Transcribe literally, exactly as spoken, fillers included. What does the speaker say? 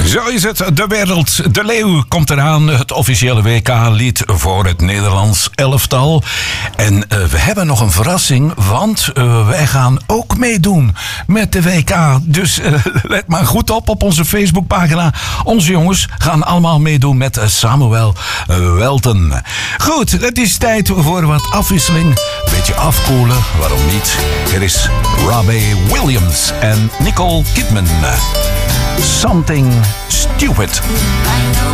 Zo is het. De wereld, de leeuw komt eraan. Het officiële W K-lied voor het Nederlands elftal. En uh, we hebben nog een verrassing, want uh, wij gaan ook meedoen met de W K. Dus uh, let maar goed op op onze Facebookpagina. Onze jongens gaan allemaal meedoen met uh, Samuel uh, Welten. Goed, het is tijd voor wat afwisseling. Een beetje afkoelen, waarom niet? Er is Robbie Williams en Nicole Kidman. Something Stupid.